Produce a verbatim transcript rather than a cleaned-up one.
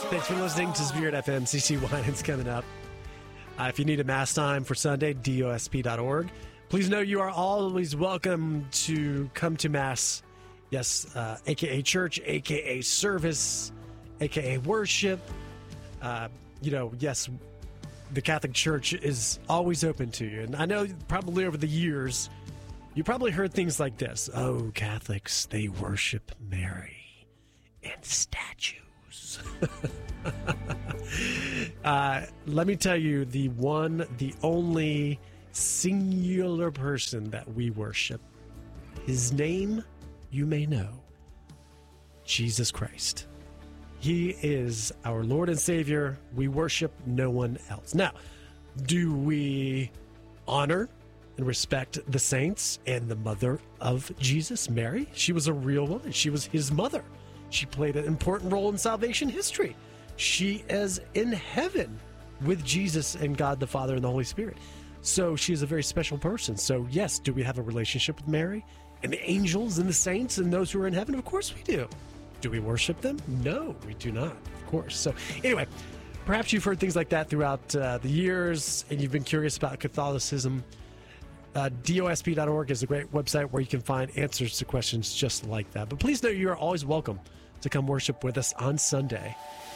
Thanks for listening to Spirit F M. C C Winans coming up. Uh, if you need a Mass time for Sunday, D O S P dot org. Please know you are always welcome to come to Mass. Yes, uh, a k a church, a k a service, a k a worship. Uh, you know, yes, the Catholic Church is always open to you. And I know probably over the years, you probably heard things like this. Oh, Catholics, they worship Mary and statues. uh, let me tell you, the one, the only singular person that we worship, his name you may know, Jesus Christ. He is our Lord and Savior. We worship no one else. Now, do we honor and respect the saints and the mother of Jesus, Mary? She was a real woman. She was his mother. She played an important role in salvation history. She is in heaven with Jesus and God the Father and the Holy Spirit. So she is a very special person. So yes, do we have a relationship with Mary and the angels and the saints and those who are in heaven? Of course we do. Do we worship them? No, we do not, of course. So anyway, perhaps you've heard things like that throughout uh, the years and you've been curious about Catholicism. Uh, D O S P dot org is a great website where you can find answers to questions just like that. But please know you are always welcome to come worship with us on Sunday.